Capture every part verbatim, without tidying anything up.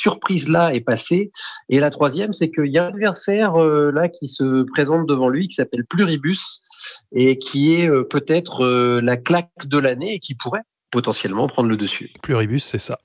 surprise-là est passée. Et la troisième, c'est qu'il y a un adversaire euh, là qui se présente devant lui, qui s'appelle Pluribus, et qui est euh, peut-être euh, la claque de l'année et qui pourrait potentiellement prendre le dessus. Pluribus, c'est ça.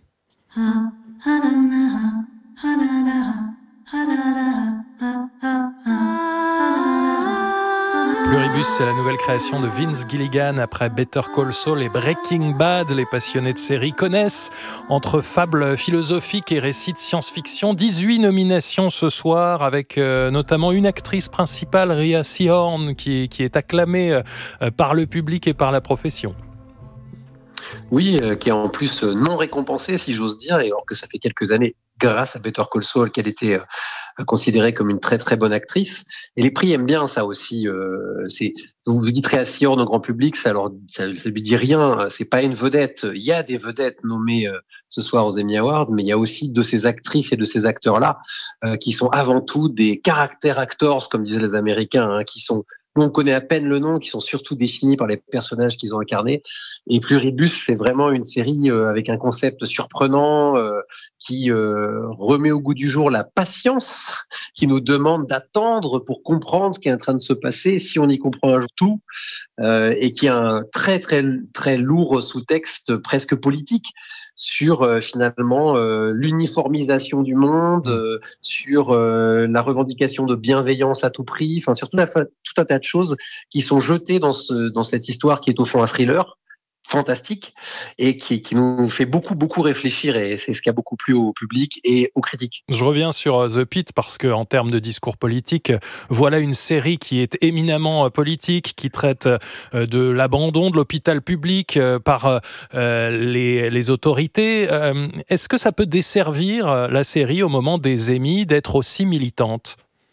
Pluribus, c'est la nouvelle création de Vince Gilligan après Better Call Saul et Breaking Bad. Les passionnés de série connaissent. Entre fables philosophiques et récits de science-fiction, dix-huit nominations ce soir avec euh, notamment une actrice principale, Rhea Seehorn, qui, qui est acclamée euh, par le public et par la profession. Oui, euh, qui est en plus euh, non récompensée, si j'ose dire, et alors que ça fait quelques années, grâce à Better Call Saul, qu'elle était euh, considérée comme une très très bonne actrice. Et les prix aiment bien ça aussi. Euh, c'est, vous vous dites Rhea Seehorn au grand public, ça leur ça, ça lui dit rien. C'est pas une vedette. Il y a des vedettes nommées euh, ce soir aux Emmy Awards, mais il y a aussi de ces actrices et de ces acteurs-là euh, qui sont avant tout des character actors, comme disaient les Américains, hein, qui sont on connaît à peine le nom, qui sont surtout définis par les personnages qu'ils ont incarnés. Et Pluribus, c'est vraiment une série euh, avec un concept surprenant euh, qui euh, remet au goût du jour la patience, qui nous demande d'attendre pour comprendre ce qui est en train de se passer, si on y comprend un jour tout, euh, et qui a un très très très lourd sous-texte presque politique sur euh, finalement euh, l'uniformisation du monde, euh, sur euh, la revendication de bienveillance à tout prix, enfin sur tout, la, tout un tas de choses qui sont jetées dans, ce, dans cette histoire qui est au fond un thriller fantastique et qui, qui nous fait beaucoup beaucoup réfléchir, et c'est ce qui a beaucoup plu au public et aux critiques. Je reviens sur The Pitt parce que en termes de discours politique, voilà une série qui est éminemment politique, qui traite de l'abandon de l'hôpital public par les, les autorités. Est-ce que ça peut desservir la série au moment des Emmy d'être aussi militante ?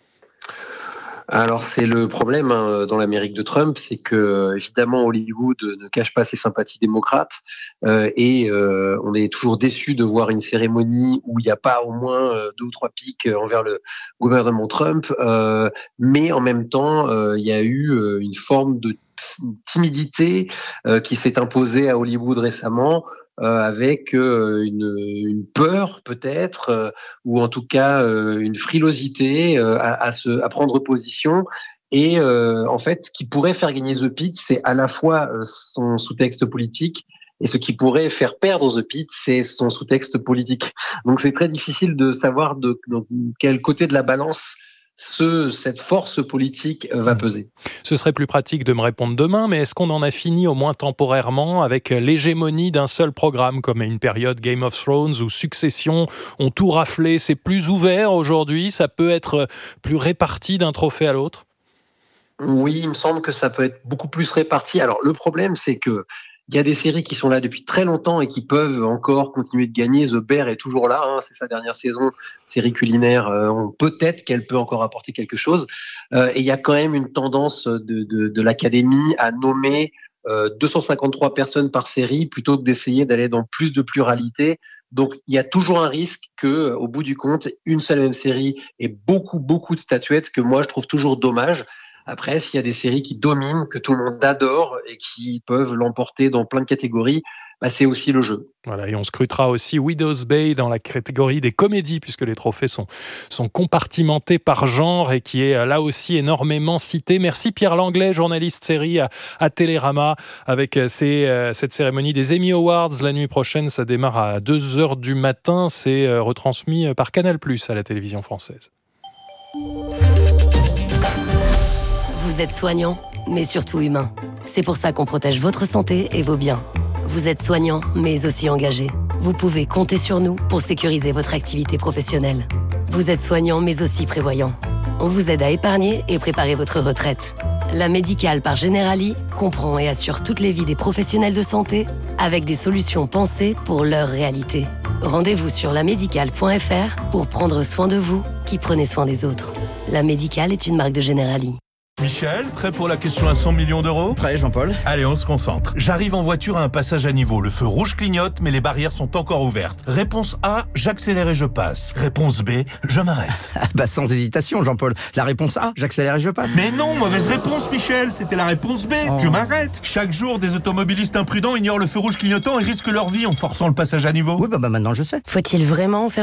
Alors c'est le problème hein, dans l'Amérique de Trump, c'est que évidemment Hollywood ne cache pas ses sympathies démocrates euh, et euh, on est toujours déçu de voir une cérémonie où il n'y a pas au moins euh, deux ou trois pics envers le gouvernement Trump, euh, mais en même temps euh, il y a eu euh, une forme de timidité euh, qui s'est imposée à Hollywood récemment, euh, avec euh, une, une peur peut-être, euh, ou en tout cas euh, une frilosité euh, à, à, se, à prendre position. Et euh, en fait, ce qui pourrait faire gagner The Pitt, c'est à la fois euh, son sous-texte politique, et ce qui pourrait faire perdre The Pitt, c'est son sous-texte politique. Donc c'est très difficile de savoir de, de quel côté de la balance Ce, cette force politique va peser. Ce serait plus pratique de me répondre demain, mais est-ce qu'on en a fini au moins temporairement avec l'hégémonie d'un seul programme, comme à une période Game of Thrones ou Succession ont tout raflé? C'est plus ouvert aujourd'hui, ça peut être plus réparti d'un trophée à l'autre? Oui, il me semble que ça peut être beaucoup plus réparti. Alors le problème, c'est que il y a des séries qui sont là depuis très longtemps et qui peuvent encore continuer de gagner. The Bear est toujours là, hein, c'est sa dernière saison, série culinaire. Euh, peut-être qu'elle peut encore apporter quelque chose. Euh, et il y a quand même une tendance de, de, de l'Académie à nommer euh, deux cent cinquante-trois personnes par série plutôt que d'essayer d'aller dans plus de pluralité. Donc il y a toujours un risque que, au bout du compte, une seule et même série ait beaucoup, beaucoup de statuettes, ce que moi je trouve toujours dommage. Après, s'il y a des séries qui dominent, que tout le monde adore et qui peuvent l'emporter dans plein de catégories, bah c'est aussi le jeu. Voilà, et on scrutera aussi Widow's Bay dans la catégorie des comédies, puisque les trophées sont, sont compartimentés par genre et qui est là aussi énormément cité. Merci Pierre Langlais, journaliste série à, à Télérama, avec ces, euh, cette cérémonie des Emmy Awards. La nuit prochaine, ça démarre à deux heures du matin. C'est euh, retransmis par Canal plus, à la télévision française. Vous êtes soignant, mais surtout humain. C'est pour ça qu'on protège votre santé et vos biens. Vous êtes soignant, mais aussi engagé. Vous pouvez compter sur nous pour sécuriser votre activité professionnelle. Vous êtes soignant, mais aussi prévoyant. On vous aide à épargner et préparer votre retraite. La Médicale par Generali comprend et assure toutes les vies des professionnels de santé avec des solutions pensées pour leur réalité. Rendez-vous sur la médicale point f r pour prendre soin de vous qui prenez soin des autres. La Médicale est une marque de Generali. Michel, prêt pour la question à cent millions d'euros? Prêt, Jean-Paul. Allez, on se concentre. J'arrive en voiture à un passage à niveau. Le feu rouge clignote, mais les barrières sont encore ouvertes. Réponse A, j'accélère et je passe. Réponse B, je m'arrête. Bah sans hésitation, Jean-Paul. La réponse A, j'accélère et je passe. Mais non, mauvaise réponse, Michel. C'était la réponse B, oh. Je m'arrête. Chaque jour, des automobilistes imprudents ignorent le feu rouge clignotant et risquent leur vie en forçant le passage à niveau. Oui, bah, bah maintenant je sais. Faut-il vraiment faire